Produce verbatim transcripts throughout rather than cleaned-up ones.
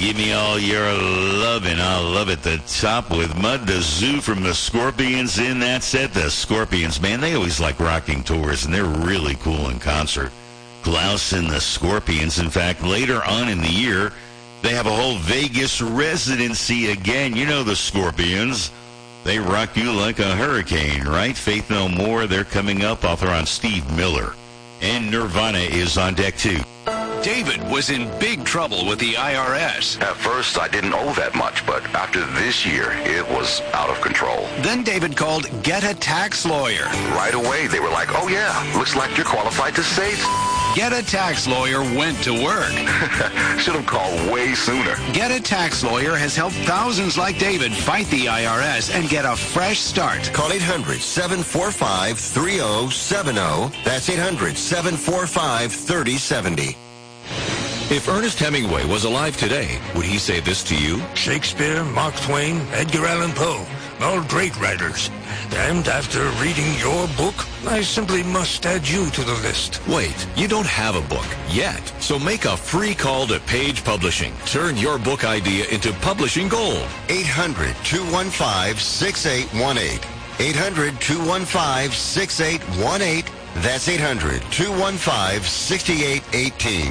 Give me all your lovin'. I love it. The top with Mud the Zoo from the Scorpions in that set. The Scorpions, man, they always like rocking tours, and they're really cool in concert. Klaus and the Scorpions. In fact, later on in the year, they have a whole Vegas residency again. You know the Scorpions. They rock you like a hurricane, right? Faith No More, they're coming up. Author on Steve Miller. And Nirvana is on deck, too. David was in big trouble with the I R S. At first, I didn't owe that much, but after this year, it was out of control. Then David called Get a Tax Lawyer. Right away, they were like, oh, yeah, looks like you're qualified to save. Get a Tax Lawyer went to work. Should have called way sooner. Get a Tax Lawyer has helped thousands like David fight the I R S and get a fresh start. Call eight hundred, seven four five, three oh seven oh. That's eight hundred, seven four five, three oh seven oh. If Ernest Hemingway was alive today, would he say this to you? Shakespeare, Mark Twain, Edgar Allan Poe, all great writers. And after reading your book, I simply must add you to the list. Wait, you don't have a book yet. So make a free call to Page Publishing. Turn your book idea into publishing gold. eight hundred, two one five, six eight one eight. eight hundred, two one five, six eight one eight. That's eight hundred, two one five, six eight one eight.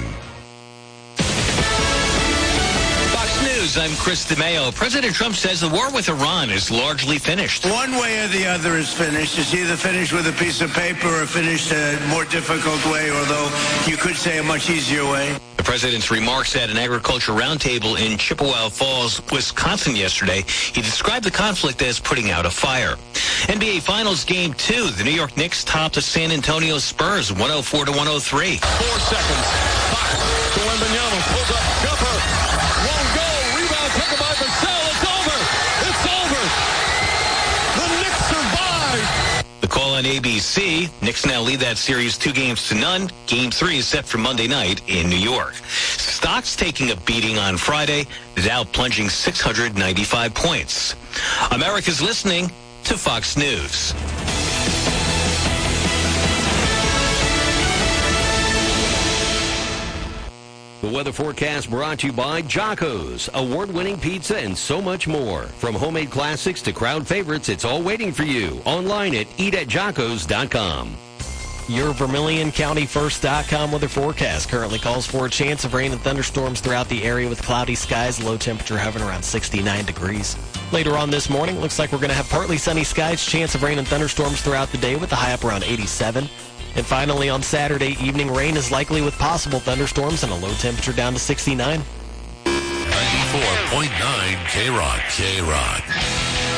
News, I'm Chris DeMayo. President Trump says the war with Iran is largely finished. One way or the other is finished. It's either finished with a piece of paper or finished a more difficult way, although you could say a much easier way. The president's remarks at an agriculture roundtable in Chippewa Falls, Wisconsin yesterday. He described the conflict as putting out a fire. N B A Finals Game two. The New York Knicks topped the San Antonio Spurs one oh four to one oh three. Four seconds. Back to Wembanyama. Pulls up. Jumper. Won't go. Rebound taken by Vassell. It's over. It's over. The Knicks survive. The call on A B C. Knicks now lead that series two games to none. Game three is set for Monday night in New York. Stocks taking a beating on Friday. The Dow plunging six hundred ninety-five points. America's listening to Fox News. The weather forecast brought to you by Jocko's, award-winning pizza and so much more. From homemade classics to crowd favorites, it's all waiting for you. Online at eat at jockos dot com. Your Vermilion County First dot com weather forecast currently calls for a chance of rain and thunderstorms throughout the area with cloudy skies, low temperature hovering around sixty-nine degrees. Later on this morning, looks like we're going to have partly sunny skies, chance of rain and thunderstorms throughout the day with a high up around eighty-seven. And finally, on Saturday evening, rain is likely with possible thunderstorms and a low temperature down to sixty-nine. ninety-four point nine K-Rock, K-Rock.